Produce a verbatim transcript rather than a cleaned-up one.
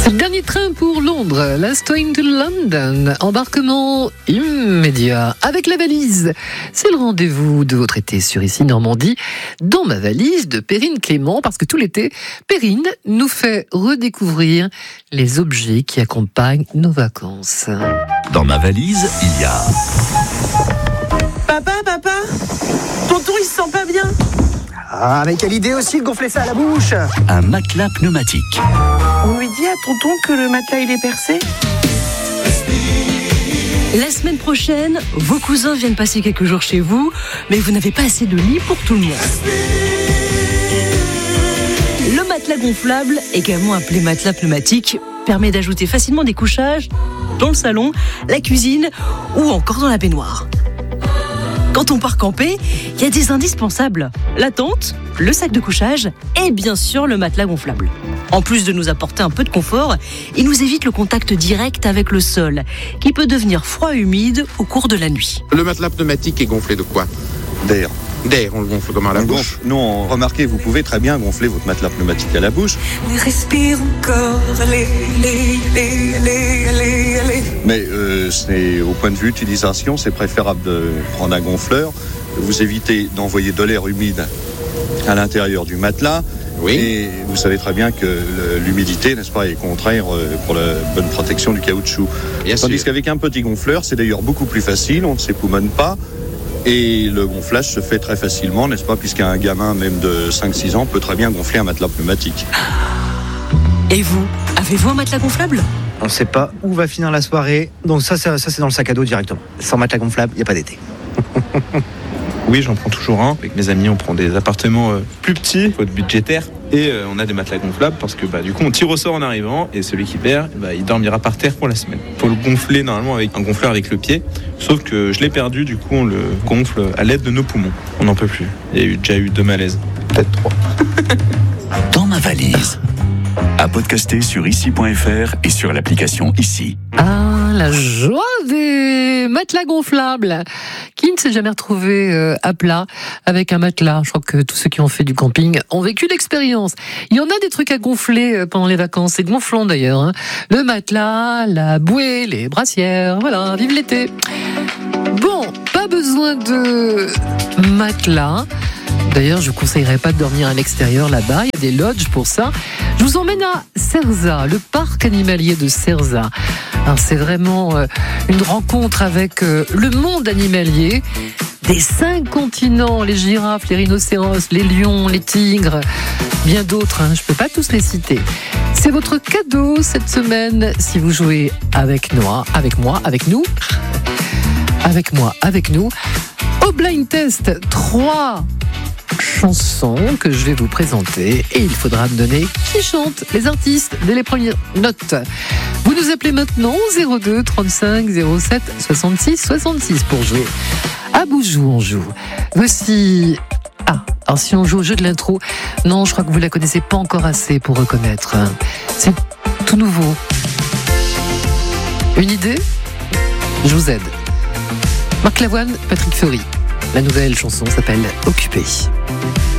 C'est le dernier train pour Londres, Last Train to London. Embarquement immédiat avec la valise. C'est le rendez-vous de votre été sur Ici Normandie, dans ma valise de Perrine Clément, parce que tout l'été, Perrine nous fait redécouvrir les objets qui accompagnent nos vacances. Dans ma valise, il y a... Papa, papa, tonton il se sent pas bien. Ah, mais quelle idée aussi de gonfler ça à la bouche. un matelas pneumatique. On lui dit à tonton que le matelas il est percé. La semaine prochaine, vos cousins viennent passer quelques jours chez vous, mais vous n'avez pas assez de lit pour tout le monde. Le matelas gonflable, également appelé matelas pneumatique, permet d'ajouter facilement des couchages dans le salon, la cuisine ou encore dans la baignoire. Quand on part camper, il y a des indispensables. La tente, le sac de couchage et bien sûr le matelas gonflable. En plus de nous apporter un peu de confort, il nous évite le contact direct avec le sol, qui peut devenir froid et humide au cours de la nuit. Le matelas pneumatique est gonflé de quoi ? D'air. D'air, on le gonfle comment, à la On bouche gonfle. Non, remarquez, vous pouvez très bien gonfler votre matelas pneumatique à la bouche. On respire encore, allez, allez, allez, allez, allez, allez. Mais euh, c'est, au point de vue utilisation, c'est préférable de prendre un gonfleur. Vous évitez d'envoyer de l'air humide à l'intérieur du matelas. Oui. Et vous savez très bien que le- l'humidité, n'est-ce pas, est contraire euh, pour la bonne protection du caoutchouc. Bien Tandis sûr. qu'avec un petit gonfleur, c'est d'ailleurs beaucoup plus facile, on ne s'époumonne pas. Et le gonflage se fait très facilement, n'est-ce pas, puisqu'un gamin même de cinq six ans peut très bien gonfler un matelas pneumatique. Et vous, avez-vous un matelas gonflable ? On ne sait pas où va finir la soirée, donc ça, ça, ça c'est dans le sac à dos directement. Sans matelas gonflable, il n'y a pas d'été. Oui, j'en prends toujours un. Avec mes amis, on prend des appartements euh, plus petits, faute budgétaire, et euh, on a des matelas gonflables parce que bah, du coup, on tire au sort en arrivant et celui qui perd, bah, il dormira par terre pour la semaine. Il faut le gonfler normalement avec un gonfleur avec le pied, sauf que je l'ai perdu, du coup, on le gonfle à l'aide de nos poumons. On n'en peut plus. Il y a eu, déjà eu deux malaises, peut-être trois. Dans ma valise. À podcaster sur ici point f r et sur l'application Ici. Ah, la joie des matelas gonflables. Qui ne s'est jamais retrouvé euh, à plat avec un matelas ? Je crois que tous ceux qui ont fait du camping ont vécu l'expérience. Il y en a des trucs à gonfler euh, pendant les vacances. C'est gonflant d'ailleurs. Hein. Le matelas, la bouée, les brassières. Voilà, vive l'été. Bon, pas besoin de matelas. D'ailleurs, je ne vous conseillerais pas de dormir à l'extérieur là-bas. Il y a des lodges pour ça. Je vous emmène à Cerza, le parc animalier de Cerza. Alors, c'est vraiment euh, une rencontre avec euh, le monde animalier des cinq continents, les girafes, les rhinocéros, les lions, les tigres, bien d'autres. Hein, je ne peux pas tous les citer. C'est votre cadeau cette semaine si vous jouez avec moi, avec moi, avec nous, avec moi, avec nous. Au blind test, trois chansons que je vais vous présenter et il faudra me donner qui chante, les artistes dès les premières notes. Vous nous appelez maintenant zéro deux trente-cinq zéro sept soixante-six soixante-six pour jouer. À Boujou on joue. Voici... Ah, alors si on joue au jeu de l'intro, non, je crois que vous la connaissez pas encore assez pour reconnaître. C'est tout nouveau. Une idée ? Je vous aide. Marc Lavoine, Patrick Fiori. La nouvelle chanson s'appelle Occupé.